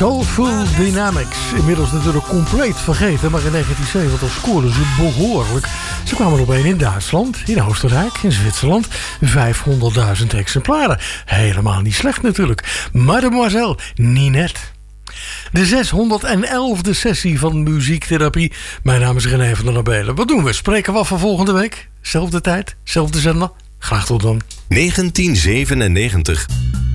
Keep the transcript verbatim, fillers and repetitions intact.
Soulful Dynamics. Inmiddels natuurlijk compleet vergeten, maar in negentien zeventig scoorden ze behoorlijk. Ze kwamen op één in Duitsland, in Oostenrijk, in Zwitserland. vijfhonderdduizend exemplaren. Helemaal niet slecht natuurlijk. Mademoiselle Ninette. De zeshonderdelfde sessie van Muziektherapie. Mijn naam is René van der Nabelen. Wat doen we? Spreken we af van volgende week? Zelfde tijd, zelfde zender. Graag tot dan. negentien zevenennegentig.